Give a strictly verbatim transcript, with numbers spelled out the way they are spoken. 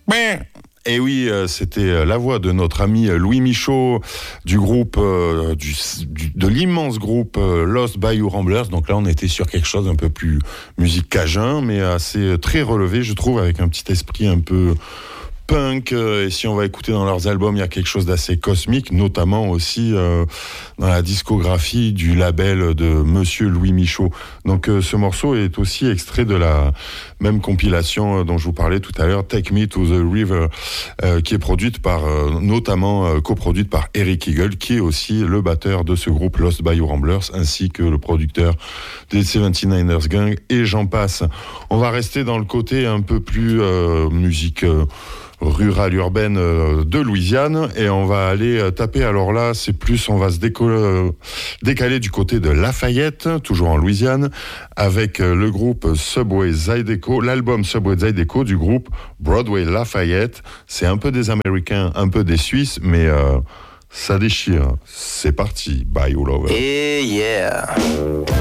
Et oui, euh, c'était la voix de notre ami Louis Michaud du groupe, euh, du, du, de l'immense groupe euh, Lost Bayou Ramblers. Donc là, on était sur quelque chose un peu plus musique cajun, mais assez très relevé, je trouve, avec un petit esprit un peu punk. Et si on va écouter dans leurs albums, il y a quelque chose d'assez cosmique, notamment aussi euh, dans la discographie du label de Monsieur Louis Michaud. Donc euh, ce morceau est aussi extrait de la même compilation euh, dont je vous parlais tout à l'heure, Take Me to the River, euh, qui est produite par, euh, notamment euh, coproduite par Eric Eagle, qui est aussi le batteur de ce groupe Lost Bayou Ramblers, ainsi que le producteur des seventy-niners Gang, et j'en passe. On va rester dans le côté un peu plus euh, musique euh, rurale urbaine euh, de Louisiane, et on va aller euh, taper, alors là c'est plus, on va se déco- euh, décaler du côté de Lafayette, toujours en Louisiane, avec euh, le groupe Subway Zydeco, l'album Subway Zydeco du groupe Broadway Lafayette. C'est un peu des Américains, un peu des Suisses, mais euh, ça déchire. C'est parti, Bayou Lover. Et yeah.